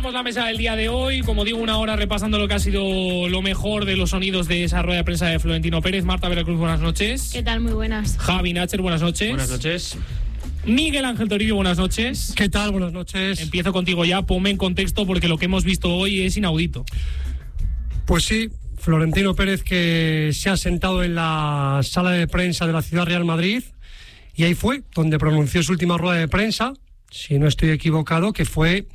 Cerramos la mesa del día de hoy, como digo, una hora repasando lo que ha sido lo mejor de los sonidos de esa rueda de prensa de Florentino Pérez. Marta Veracruz, buenas noches. ¿Qué tal? Muy buenas. Javi Nacher, buenas noches. Buenas noches. Miguel Ángel Toribio, buenas noches. ¿Qué tal? Buenas noches. Empiezo contigo ya, ponme en contexto porque lo que hemos visto hoy es inaudito. Pues sí, Florentino Pérez, que se ha sentado en la sala de prensa de la Ciudad Real Madrid, y ahí fue donde pronunció su última rueda de prensa, si no estoy equivocado, que fue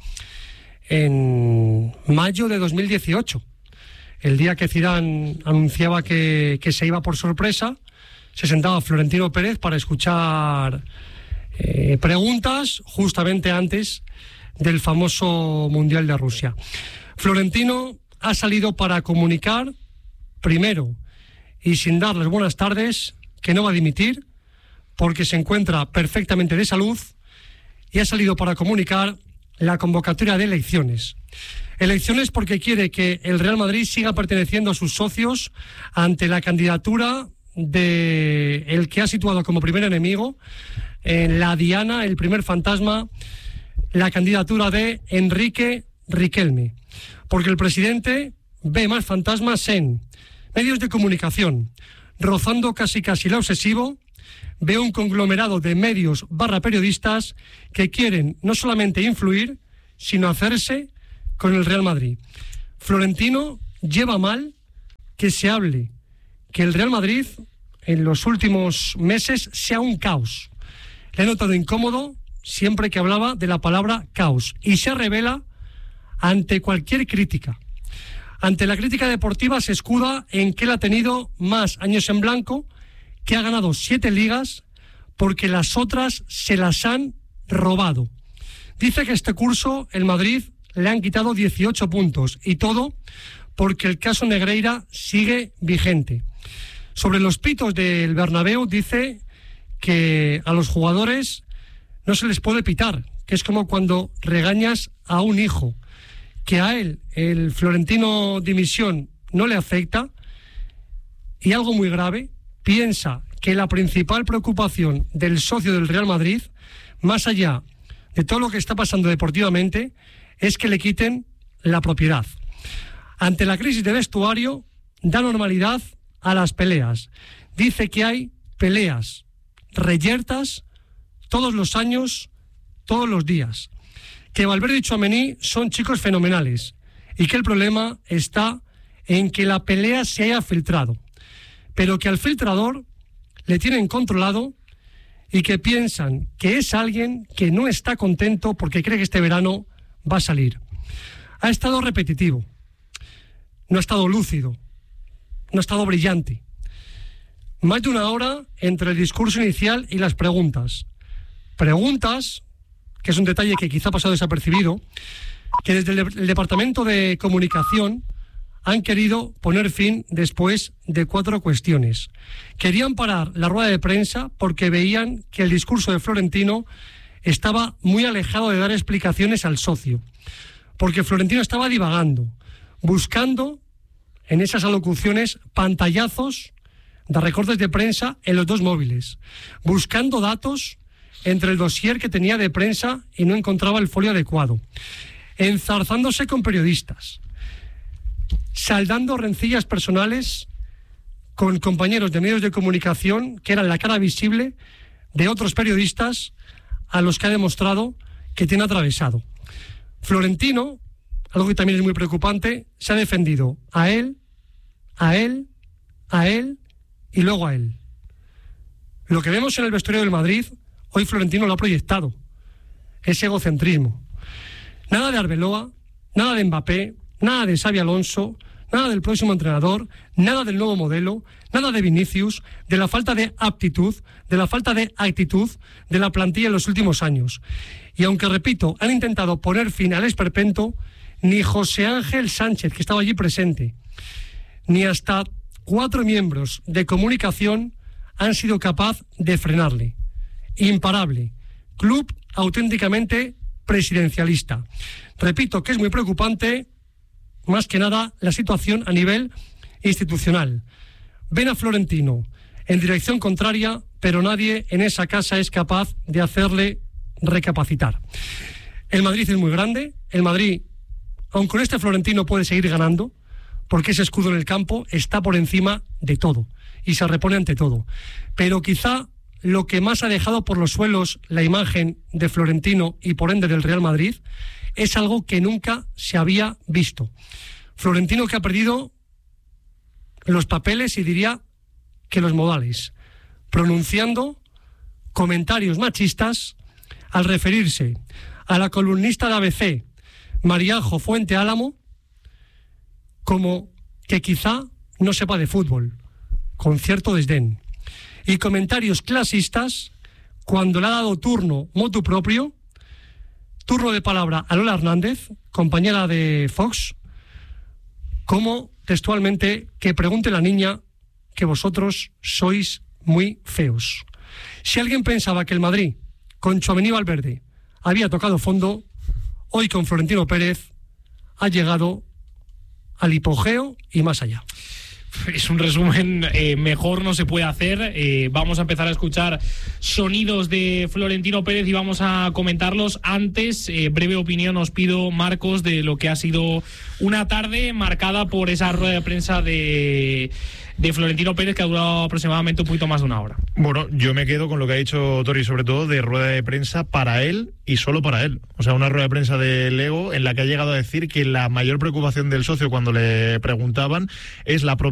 en mayo de 2018. El día que Zidane anunciaba que se iba por sorpresa, se sentaba Florentino Pérez para escuchar preguntas justamente antes del famoso Mundial de Rusia. Florentino ha salido para comunicar, primero, y sin dar las buenas tardes, que no va a dimitir, porque se encuentra perfectamente de salud, y ha salido para comunicar la convocatoria de elecciones. Elecciones porque quiere que el Real Madrid siga perteneciendo a sus socios ante la candidatura de el que ha situado como primer enemigo en la diana, el primer fantasma, la candidatura de Enrique Riquelme. Porque el presidente ve más fantasmas en medios de comunicación, rozando casi lo obsesivo. Ve un conglomerado de medios / periodistas que quieren no solamente influir, sino hacerse con el Real Madrid. Florentino lleva mal que se hable que el Real Madrid en los últimos meses sea un caos. Le he notado incómodo siempre que hablaba de la palabra caos, y se revela ante cualquier crítica. Ante la crítica deportiva se escuda en que él ha tenido más años en blanco, que ha ganado 7 ligas porque las otras se las han robado. Dice que este curso el Madrid le han quitado 18 puntos, y todo porque el caso Negreira sigue vigente. Sobre los pitos del Bernabéu dice que a los jugadores no se les puede pitar, que es como cuando regañas a un hijo, que a él el Florentino dimisión no le afecta, y algo muy grave, piensa que la principal preocupación del socio del Real Madrid, más allá de todo lo que está pasando deportivamente, es que le quiten la propiedad. Ante la crisis de vestuario, da normalidad a las peleas. Dice que hay peleas reyertas todos los años, todos los días. Que Valverde y Tchouaméni son chicos fenomenales, y que el problema está en que la pelea se haya filtrado, pero que al filtrador le tienen controlado, y que piensan que es alguien que no está contento porque cree que este verano va a salir. Ha estado repetitivo, no ha estado lúcido, no ha estado brillante. Más de una hora entre el discurso inicial y las preguntas. Preguntas, que es un detalle que quizá ha pasado desapercibido, que desde el Departamento de Comunicación han querido poner fin después de 4 cuestiones. Querían parar la rueda de prensa porque veían que el discurso de Florentino estaba muy alejado de dar explicaciones al socio. Porque Florentino estaba divagando, buscando en esas alocuciones pantallazos de recortes de prensa en los 2 móviles, buscando datos entre el dossier que tenía de prensa y no encontraba el folio adecuado, enzarzándose con periodistas, saldando rencillas personales con compañeros de medios de comunicación que eran la cara visible de otros periodistas a los que ha demostrado que tiene atravesado. Florentino, algo que también es muy preocupante, se ha defendido a él y luego a él. Lo que vemos en el vestuario del Madrid, hoy Florentino lo ha proyectado. Es egocentrismo. Nada de Arbeloa, nada de Mbappé, nada de Xabi Alonso, nada del próximo entrenador, nada del nuevo modelo, nada de Vinicius, de la falta de aptitud, de la falta de actitud de la plantilla en los últimos años. Y aunque, repito, han intentado poner fin al esperpento, ni José Ángel Sánchez, que estaba allí presente, ni hasta 4 miembros de comunicación han sido capaz de frenarle. Imparable. Club auténticamente presidencialista. Repito que es muy preocupante, más que nada, la situación a nivel institucional. Ven a Florentino en dirección contraria, pero nadie en esa casa es capaz de hacerle recapacitar. El Madrid es muy grande, el Madrid aun con este Florentino puede seguir ganando, porque ese escudo en el campo está por encima de todo y se repone ante todo. Pero quizá lo que más ha dejado por los suelos la imagen de Florentino y por ende del Real Madrid es algo que nunca se había visto. Florentino que ha perdido los papeles y diría que los modales, pronunciando comentarios machistas al referirse a la columnista de ABC, Marianjo Fuente Álamo, como que quizá no sepa de fútbol, con cierto desdén. Y comentarios clasistas cuando le ha dado turno motu propio, turno de palabra a Lola Hernández, compañera de Fox, como textualmente que pregunte la niña que vosotros sois muy feos. Si alguien pensaba que el Madrid con Tchouaméni Valverde había tocado fondo, hoy con Florentino Pérez ha llegado al hipogeo y más allá. Es un resumen, mejor no se puede hacer. Vamos a empezar a escuchar sonidos de Florentino Pérez y vamos a comentarlos. Antes, breve opinión os pido, Marcos, de lo que ha sido una tarde marcada por esa rueda de prensa de Florentino Pérez, que ha durado aproximadamente un poquito más de una hora. Bueno, yo me quedo con lo que ha dicho Tori, sobre todo de rueda de prensa para él y solo para él. O sea, una rueda de prensa de Lego en la que ha llegado a decir que la mayor preocupación del socio cuando le preguntaban es la